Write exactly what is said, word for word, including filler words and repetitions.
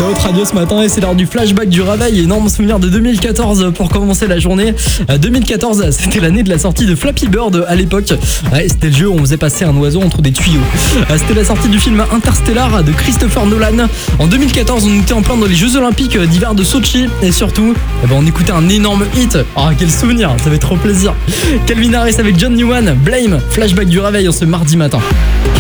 C'est votre radio ce matin et c'est l'heure du flashback du réveil. Énorme souvenir de deux mille quatorze pour commencer la journée. deux mille quatorze, c'était l'année de la sortie de Flappy Bird à l'époque. Ouais, c'était le jeu où on faisait passer un oiseau entre des tuyaux. C'était la sortie du film Interstellar de Christopher Nolan. En deux mille quatorze, on était en plein dans les Jeux Olympiques d'hiver de Sochi et surtout, eh ben, on écoutait un énorme hit. Oh, quel souvenir, ça fait trop plaisir. Calvin Harris avec John Newman, Blame, flashback du réveil en ce mardi matin.